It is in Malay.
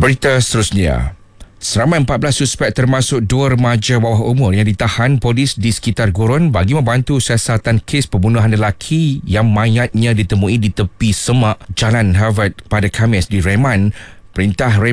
Berita seterusnya. Seramai 14 suspek termasuk 2 remaja bawah umur yang ditahan polis di sekitar gurun bagi membantu siasatan kes pembunuhan lelaki yang mayatnya ditemui di tepi semak Jalan Harvard pada Khamis di Rayman. Perintah